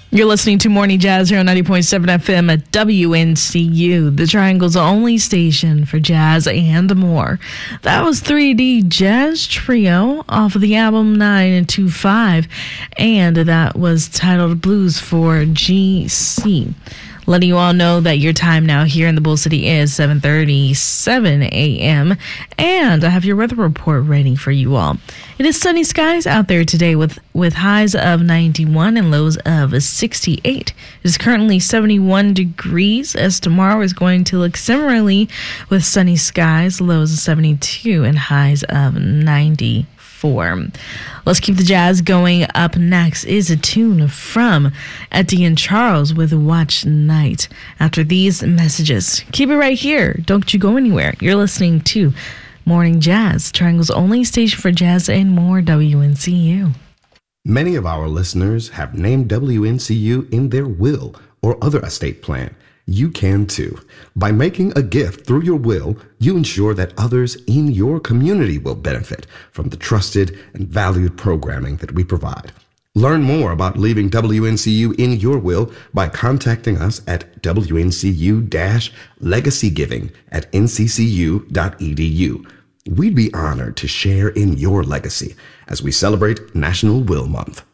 You're listening to Morning Jazz here on 90.7 FM at WNCU, the Triangle's only station for jazz and more. That was 3D Jazz Trio off of the album 925, and that was titled Blues for GC. Letting you all know that your time now here in the Bull City is 7:37 a.m. And I have your weather report ready for you all. It is sunny skies out there today with highs of 91 and lows of 68. It is currently 71 degrees, as tomorrow is going to look similarly with sunny skies, lows of 72 and highs of 94. Let's keep the jazz going. Up next is a tune from Eddie and Charles with Watch Night. After these messages, keep it right here. Don't you go anywhere. You're listening to Morning Jazz, Triangle's only station for jazz and more, WNCU. Many of our listeners have named WNCU in their will or other estate plan. You can too. By making a gift through your will, you ensure that others in your community will benefit from the trusted and valued programming that we provide. Learn more about leaving WNCU in your will by contacting us at WNCU-legacygiving@nccu.edu. We'd be honored to share in your legacy as we celebrate National Will Month.